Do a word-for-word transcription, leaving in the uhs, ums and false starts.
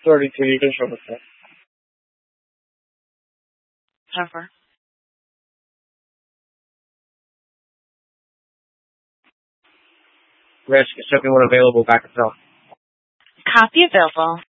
thirty-two, you can show the test. Cover. Risk, shipping when available, back itself. Copy available.